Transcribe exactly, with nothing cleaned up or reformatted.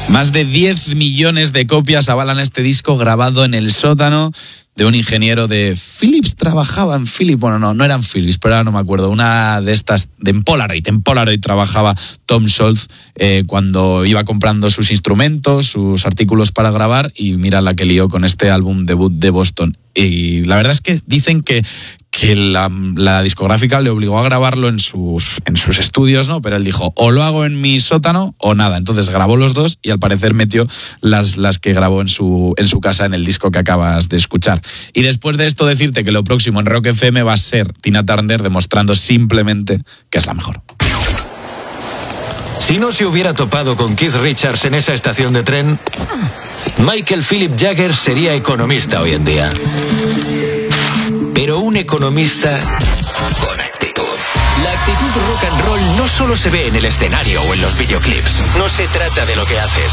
Más de diez millones de copias avalan este disco grabado en el sótano de un ingeniero de Philips. Trabajaba en Philips, bueno, no, no eran Philips, pero ahora no me acuerdo, una de estas, de en Polaroid, en Polaroid trabajaba Tom Scholz eh, cuando iba comprando sus instrumentos, sus artículos para grabar, y mira la que lió con este álbum debut de Boston. Y la verdad es que dicen que que la, la discográfica le obligó a grabarlo en sus, en sus estudios, ¿no? Pero él dijo, o lo hago en mi sótano o nada. Entonces grabó los dos y al parecer metió las, las que grabó en su, en su casa en el disco que acabas de escuchar. Y después de esto decirte que lo próximo en Rock F M va a ser Tina Turner demostrando simplemente que es la mejor. Si no se hubiera topado con Keith Richards en esa estación de tren, Michael Philip Jagger sería economista hoy en día. Pero un economista con actitud. La actitud rock and roll no solo se ve en el escenario o en los videoclips. No se trata de lo que haces,